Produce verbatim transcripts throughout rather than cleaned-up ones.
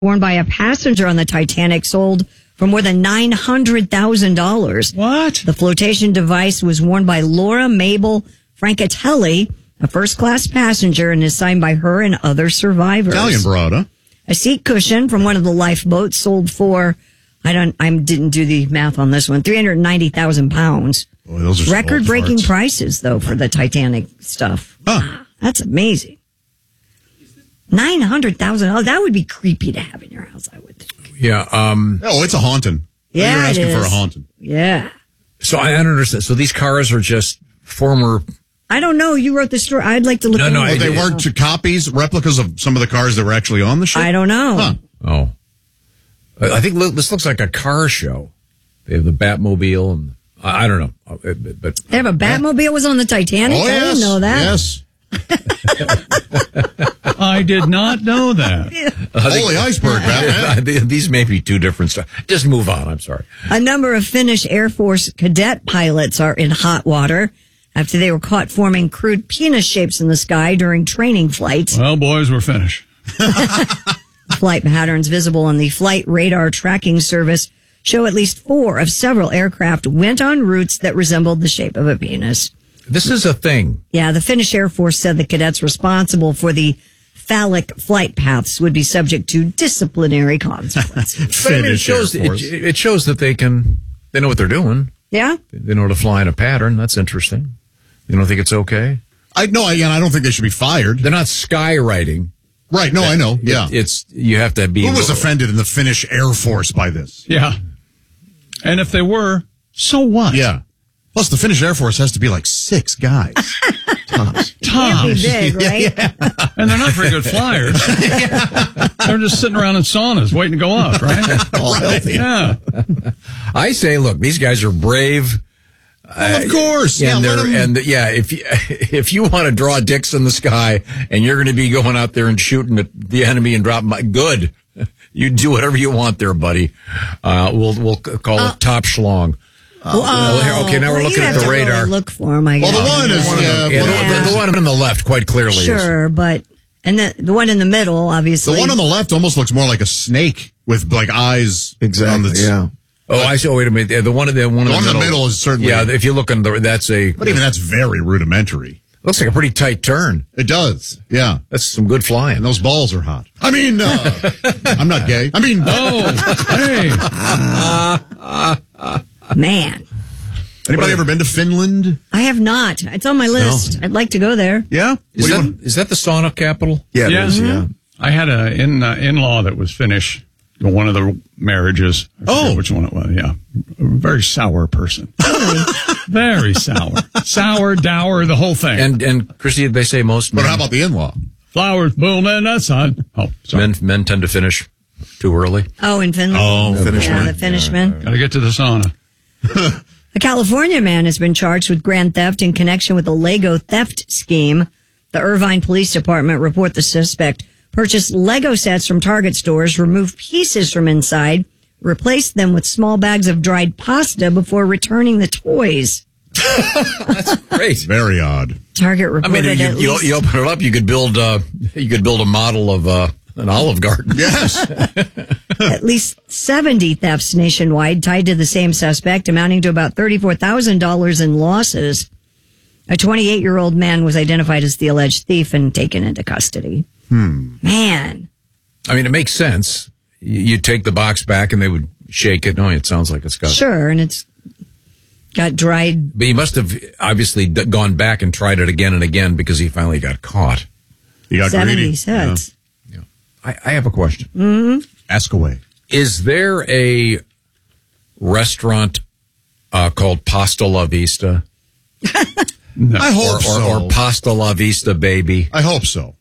worn by a passenger on the Titanic sold for more than nine hundred thousand dollars. What? The flotation device was worn by Laura Mabel Francatelli, a first-class passenger, and is signed by her and other survivors. Italian broad, huh? A seat cushion from one of the lifeboats sold for, I don't, I didn't do the math on this one, three hundred ninety thousand pounds. Boy, those are record-breaking prices, though, for the Titanic stuff. Huh. That's amazing. nine hundred thousand dollars. That would be creepy to have in your house, I would think. Yeah. Um, oh, it's a haunting. Yeah, You're asking it is. for a haunting. Yeah. So I don't understand. So these cars are just former... I don't know. You wrote the story. I'd like to look No, at no, it. Oh, they weren't copies, replicas of some of the cars that were actually on the ship? I don't know. Huh. Oh. I think lo- this looks like a car show. They have the Batmobile and... I I don't know. Uh, But They have a Batmobile was on the Titanic? Oh, I yes. didn't know that. Yes. I did not know that. Holy iceberg, Batman. These may be two different stuff. Just move on. I'm sorry. A number of Finnish Air Force cadet pilots are in hot water after they were caught forming crude penis shapes in the sky during training flights. Well, boys, we're finished. Flight patterns visible on the Flight Radar Tracking Service show at least four of several aircraft went on routes that resembled the shape of a penis. This is a thing. Yeah, the Finnish Air Force said the cadets responsible for the phallic flight paths would be subject to disciplinary consequences. But I mean, it shows it, it shows that they can they know what they're doing. Yeah? They know how to fly in a pattern. That's interesting. You don't think it's okay? I no, again, I don't think they should be fired. They're not skywriting. Right, no, I know. Yeah. It, it's you have to be. Who was offended in the Finnish Air Force by this? Yeah. And if they were, so what? Yeah. Plus, the Finnish Air Force has to be like six guys. Tops. Tops. Big, right? Yeah. And they're not very good flyers. They're just sitting around in saunas waiting to go up, right? All healthy. Yeah. I say, look, these guys are brave. Well, of course. Uh, yeah, and let they're, 'em- and yeah, if you, if you want to draw dicks in the sky and you're going to be going out there and shooting at the enemy and drop my good, you do whatever you want there, buddy. Uh, we'll we'll call Uh, it top schlong. Well, well, here- okay, now well, we're you looking have at the to really radar. look for them, I guess. Well, the one is, One of yeah, the, yeah, yeah. The, the one on the left, quite clearly, is. Sure, but and the the one in the middle, obviously. the one on the left almost looks more like a snake with like eyes. On the, yeah. Oh, I see. Oh, wait a minute. The one, the one, The in, one the in the middle is certainly- Yeah, if you look on the, that's a. But even that's very rudimentary. Looks like a pretty tight turn. It does. Yeah. That's some good flying. And those balls are hot. I mean, uh, I'm not gay. I mean, Oh, hey. Man, anybody ever been to Finland? I have not. It's on my list. I'd like to go there. Yeah. Is What do you that, want- is that the sauna capital? Yeah, it Yeah. is, yeah. I had a in uh, in-law that was Finnish. One of the marriages. I forget Oh. which one it was. Yeah, a very sour person. Very sour, sour, dour, the whole thing. And, and Christy, they say most But men, how about the in-law? Flowers blooming in the sun. Oh, sorry. men, men tend to finish too early. Oh, in Finland. Oh, Finnish yeah, man. the Finishman. Got to get to the sauna. A California man has been charged with grand theft in connection with a Lego theft scheme. The Irvine Police Department report the suspect purchased Lego sets from Target stores, removed pieces from inside, replaced them with small bags of dried pasta before returning the toys. Great. Very odd. Target I reported mean, you, at you, least you open it up, you could build, uh, you could build a model of, uh, an Olive Garden. Yes. at least seventy thefts nationwide tied to the same suspect, amounting to about thirty-four thousand dollars in losses. A twenty-eight-year-old man was identified as the alleged thief and taken into custody. Hmm. Man. I mean, it makes sense. You, you take the box back and they would shake it. No, it sounds like it's got. Sure, and it's got dried. But he must have obviously d- gone back and tried it again and again because he finally got caught. You got seventy greedy. sets. I, I have a question. Mm-hmm. Ask away. Is there a restaurant uh, called Pasta La Vista? No. I hope or, so. or, or Pasta La Vista, baby? I hope so.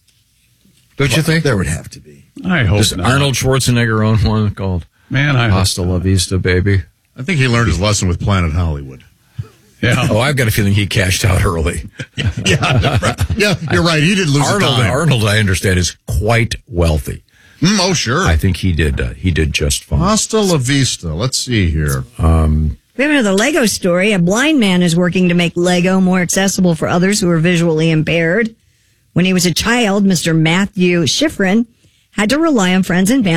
Don't you think? There would have to be. I hope Does not. Arnold Schwarzenegger own one called Man, I hope Pasta La Vista, baby? I think he learned his lesson with Planet Hollywood. Yeah. Oh, I've got a feeling he cashed out early. Yeah, right. Yeah, you're right. He did lose a Arnold, time. Arnold, I understand, is quite wealthy. Mm, oh, sure. I think he did. Uh, he did just fine. Hasta la vista. Let's see here. Um, We have another Lego story. A blind man is working to make Lego more accessible for others who are visually impaired. When he was a child, Mister Matthew Schifrin had to rely on friends and family